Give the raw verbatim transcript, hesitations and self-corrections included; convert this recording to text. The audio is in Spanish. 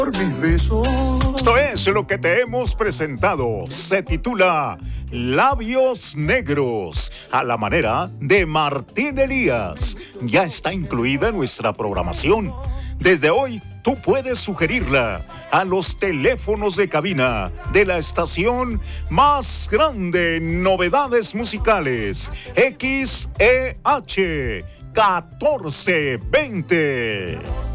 Por mis besos. Esto es lo que te hemos presentado. Se titula Labios Negros, a la manera de Martín Elías. Ya está incluida en nuestra programación. Desde hoy, tú puedes sugerirla a los teléfonos de cabina de la estación más grande en novedades musicales. X E H catorce veinte.